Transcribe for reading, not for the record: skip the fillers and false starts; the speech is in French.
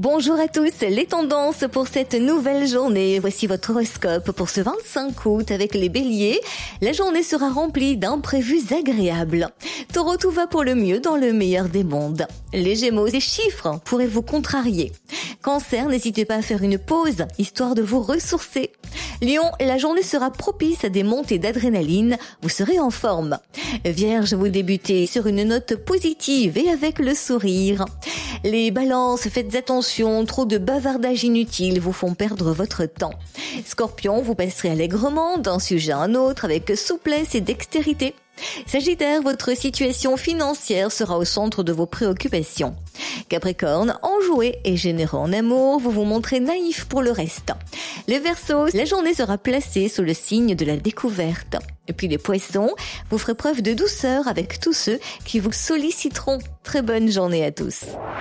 Bonjour à tous, les tendances pour cette nouvelle journée. Voici votre horoscope pour ce 25 août avec les béliers. La journée sera remplie d'imprévus agréables. Taureau, tout va pour le mieux dans le meilleur des mondes. Les gémeaux, des chiffres pourraient vous contrarier. Cancer, n'hésitez pas à faire une pause, histoire de vous ressourcer. Lion, la journée sera propice à des montées d'adrénaline, vous serez en forme. Vierge, vous débutez sur une note positive et avec le sourire. Les balances, faites attention, trop de bavardage inutile vous font perdre votre temps. Scorpion, vous passerez allègrement d'un sujet à un autre avec souplesse et dextérité. Sagittaire, votre situation financière sera au centre de vos préoccupations. Capricorne, enjoué et généreux en amour, vous vous montrez naïf pour le reste. Les Verseaux, la journée sera placée sous le signe de la découverte. Et puis les Poissons, vous ferez preuve de douceur avec tous ceux qui vous solliciteront. Très bonne journée à tous.